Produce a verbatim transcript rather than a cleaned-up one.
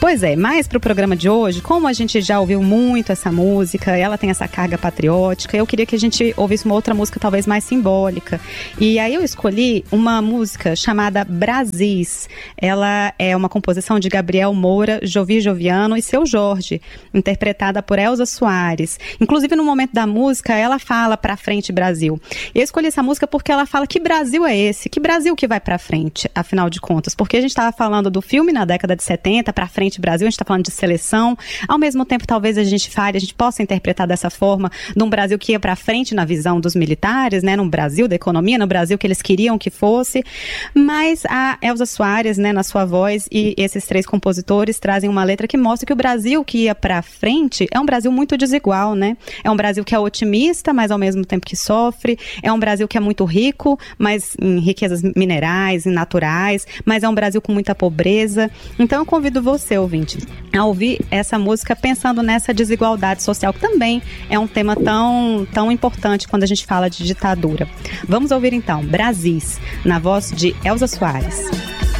Pois é, mas para o programa de hoje, como a gente já ouviu muito essa música, ela tem essa carga patriótica, eu queria que a gente ouvisse uma outra música talvez mais simbólica. E aí eu escolhi uma música chamada Brasis. Ela é uma composição de Gabriel Moura, Jovi Joviano e Seu Jorge, interpretada por Elza Soares. Inclusive, no momento da música, ela fala "Pra frente, Brasil". E eu escolhi essa música porque ela fala que Brasil é esse? Que Brasil que vai pra frente, afinal de contas? Porque a gente estava falando do filme na década de setenta, Pra frente, Brasil, a gente está falando de seleção. Ao mesmo tempo, talvez a gente fale, a gente possa interpretar dessa forma, de um Brasil que ia pra frente na visão dos militares, né? No Brasil da economia, no Brasil que eles queriam que fosse. Mas a Elza Soares, né, na sua voz, e esses três compositores trazem uma letra que mostra que o Brasil que ia pra frente é um Brasil muito desigual, né? É um Brasil que é otimista, mas ao mesmo tempo que sofre. É um Brasil que é muito rico, mas em riquezas minerais, em naturais, mas é um Brasil com muita pobreza. Então eu convido você, ouvinte, a ouvir essa música pensando nessa desigualdade social, que também é um tema tão, tão importante quando a gente fala de ditadura. Vamos ouvir então Brasis, na voz de Elza Soares.